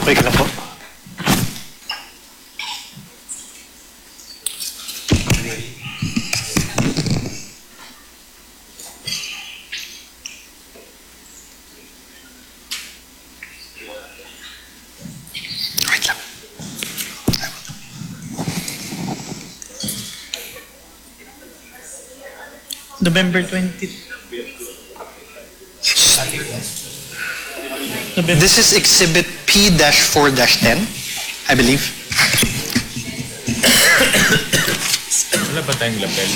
Okay ka lang po. Wait lang. November 20. This is Exhibit P-4-10, I believe. Wala ba tayong lapel?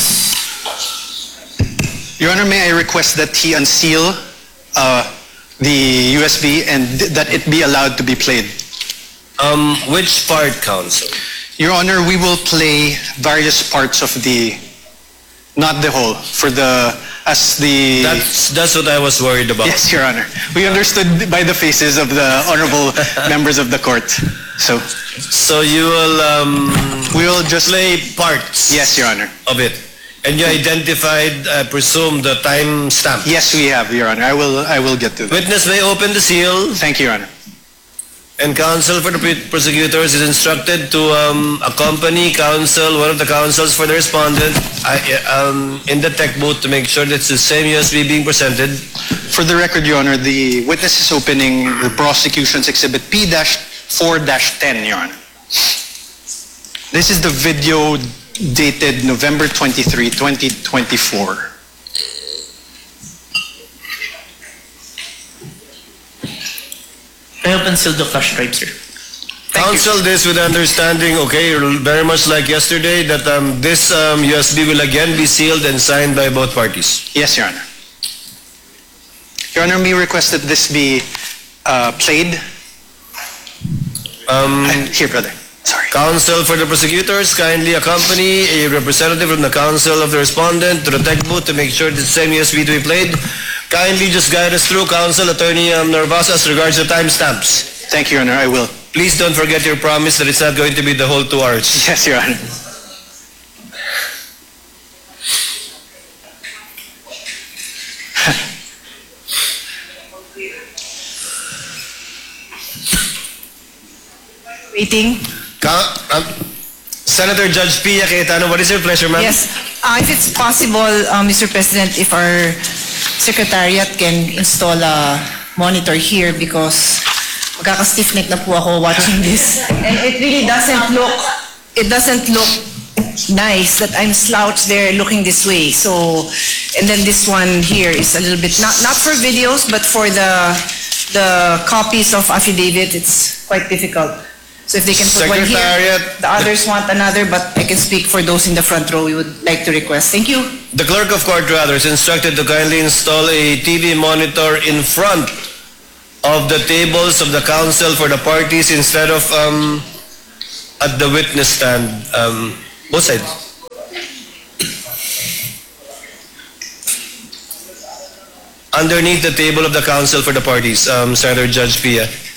Your Honor, may I request that he unseal the USB and that it be allowed to be played? Which part, counsel? Your Honor, we will play various parts of the, not the whole, for the, as the... That's what I was worried about. Yes, Your Honor. We understood by the faces of the honorable members of the court. So, you will we will just... play parts Yes, Your Honor. of it. And you identified, I presume, the time stamp. Yes, we have, Your Honor. I will get to that. Witness may open the seal, Thank you, Your Honor. and counsel for the prosecutors is instructed to accompany one of the counsels for the respondent in the tech booth to make sure that it's the same USB being presented. For the record, Your Honor, the witness is opening the prosecution's Exhibit P-4-10, Your Honor. This is the video dated November 23, 2024. I hope unseal the flash drive, sir. Counsel this with understanding, okay, very much like yesterday, that this USB will again be sealed and signed by both parties. Yes, Your Honor. Your Honor, may I request that this be played? Here, brother. Sorry. Counsel for the prosecutors, kindly accompany a representative from the counsel of the respondent to the tech booth to make sure the same USB to be played. Kindly just guide us through, counsel, Attorney Narvaza, as regards to timestamps. Thank you, Your Honor. I will. Please don't forget your promise that it's not going to be the whole 2 hours. Yes, Your Honor. Waiting. Senator Judge Pia Cayetano, what is your pleasure, ma'am? Yes. If it's possible, Mr. President, if our secretariat can install a monitor here because magkaka-stiff neck na po ako watching this. And it really doesn't look nice that I'm slouched there looking this way. So, and then this one here is a little bit, not for videos, but for the copies of affidavit, it's quite difficult. So if they can put one here, Secretariat. the others want another, but I can speak for those in the front row we would like to request. Thank you. The clerk of court, rather, is instructed to kindly install a TV monitor in front of the tables of the counsel for the parties instead of at the witness stand. Both sides. Underneath the table of the counsel for the parties, Senator Judge Pia.